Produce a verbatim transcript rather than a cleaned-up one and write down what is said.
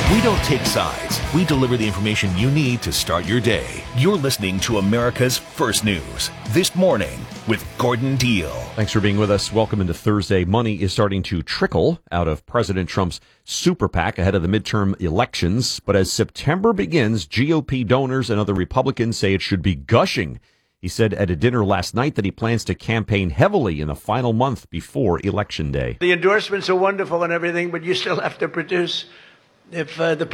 We don't take sides. We deliver the information you need to start your day. You're listening to America's First News This Morning with Gordon Deal. Thanks for being with us. Welcome into Thursday. Money is starting to trickle out of President Trump's super PAC ahead of the midterm elections. But as September begins, G O P donors and other Republicans say it should be gushing. He said at a dinner last night that he plans to campaign heavily in the final month before Election Day. The endorsements are wonderful and everything, but you still have to produce. If uh, the